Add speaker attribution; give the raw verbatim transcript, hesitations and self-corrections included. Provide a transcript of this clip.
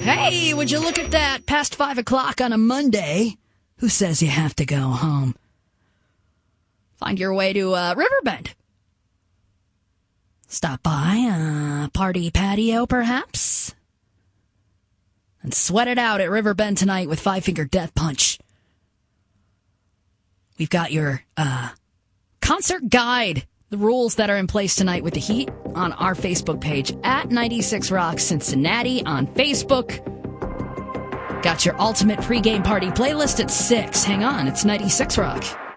Speaker 1: Hey, would you look at that? Past five o'clock on a Monday. Who says you have to go home? Find your way to uh, Riverbend. Stop by a party patio, perhaps? And sweat it out at Riverbend tonight with Five Finger Death Punch. We've got your uh, concert guide, the rules that are in place tonight with the Heat on our Facebook page at ninety-six Rock Cincinnati on Facebook. Got your ultimate pregame party playlist at six. Hang on, it's ninety-six Rock.